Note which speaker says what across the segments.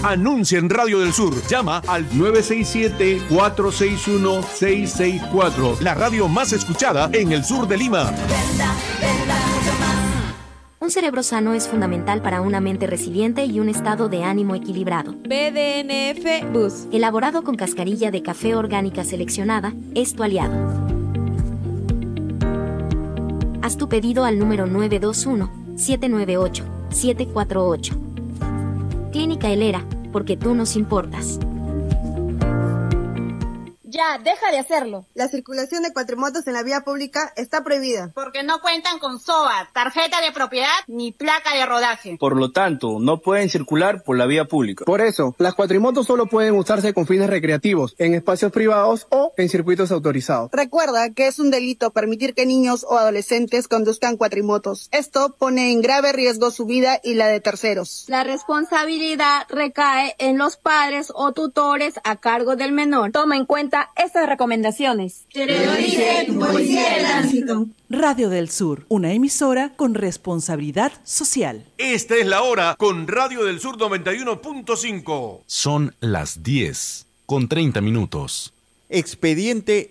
Speaker 1: Anuncia en Radio del Sur. Llama al
Speaker 2: 967-461-664.
Speaker 1: La radio más escuchada en el sur de Lima.
Speaker 3: Un cerebro sano es fundamental para una mente resiliente y un estado de ánimo equilibrado.
Speaker 4: BDNF Bus,
Speaker 3: elaborado con cascarilla de café orgánica seleccionada, es tu aliado. Haz tu pedido al número 921-798-748. Clínica Helera, porque tú nos importas.
Speaker 5: Ya, deja de hacerlo.
Speaker 6: La circulación de cuatrimotos en la vía pública está prohibida.
Speaker 5: Porque no cuentan con SOA, tarjeta de propiedad ni placa de rodaje.
Speaker 7: Por lo tanto, no pueden circular por la vía pública.
Speaker 8: Por eso, las cuatrimotos solo pueden usarse con fines recreativos, en espacios privados o en circuitos autorizados.
Speaker 6: Recuerda que es un delito permitir que niños o adolescentes conduzcan cuatrimotos. Esto pone en grave riesgo su vida y la de terceros.
Speaker 9: La responsabilidad recae en los padres o tutores a cargo del menor. Toma en cuenta estas recomendaciones.
Speaker 10: Te lo dice tu policía de tránsito.
Speaker 11: Radio del Sur, una emisora con responsabilidad social.
Speaker 1: Esta es la hora con Radio del Sur 91.5.
Speaker 12: Son las 10:30.
Speaker 13: Expediente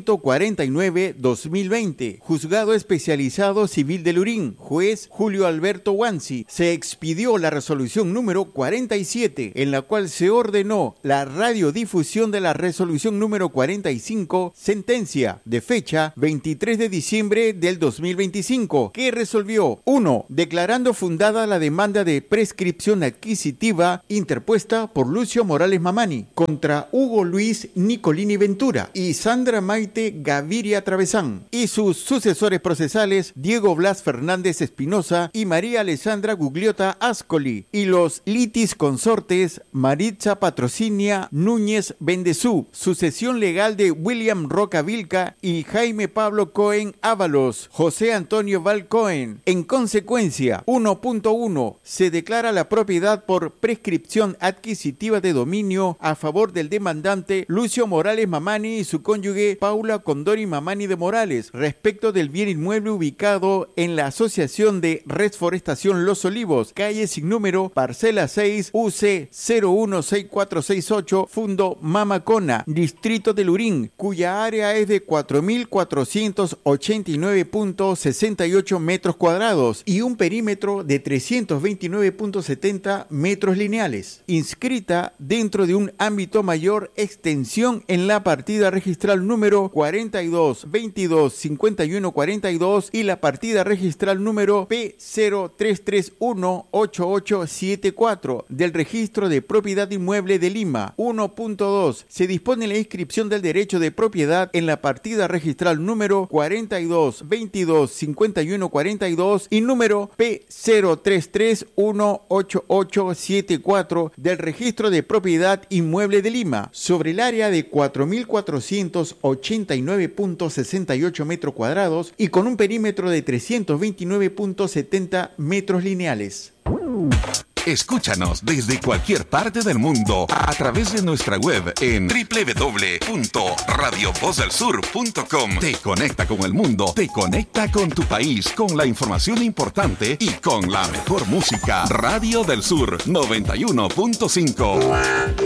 Speaker 13: 149-2020. Juzgado Especializado Civil de Lurín. Juez Julio Alberto Wansi. Se expidió la resolución número 47, en la cual se ordenó la radiodifusión de la resolución número 45, sentencia de fecha 23 de diciembre del 2025, que resolvió: 1. Declarando fundada la demanda de prescripción adquisitiva interpuesta por Lucio Morales Mamani contra Hugo Luis Nicolini Ventura y Sandra Maite Gaviria Travesán, y sus sucesores procesales Diego Blas Fernández Espinosa y María Alessandra Gugliota Ascoli, y los litis consortes Maritza Patrocinia Núñez Bendezú, sucesión legal de William Roca Vilca y Jaime Pablo Cohen Ábalos, José Antonio Val Cohen. En consecuencia, 1.1, se declara la propiedad por prescripción adquisitiva de dominio a favor del demandante Lucio Morales Mamani y su cónyuge Paula Condori Mamani de Morales, respecto del bien inmueble ubicado en la Asociación de Reforestación Los Olivos, calle sin número, parcela 6, UC 016468, Fundo Mamacona, distrito de Lurín, cuya área es de 4.489.68 metros cuadrados y un perímetro de 329.70 metros lineales, inscrita dentro de un ámbito mayor extensión en la partida registral número 42225142 y la partida registral número P03318874 del Registro de Propiedad Inmueble de Lima. 1.2. Se dispone la inscripción del derecho de propiedad en la partida registral número 42225142 y número P03318874 del Registro de Propiedad Inmueble de Lima sobre el área de 4.489.68 metros cuadrados y con un perímetro de 329.70 metros lineales.
Speaker 12: Escúchanos desde cualquier parte del mundo a través de nuestra web en www.radiovozelsur.com. Te conecta con el mundo, te conecta con tu país, con la información importante y con la mejor música. Radio del Sur 91.5.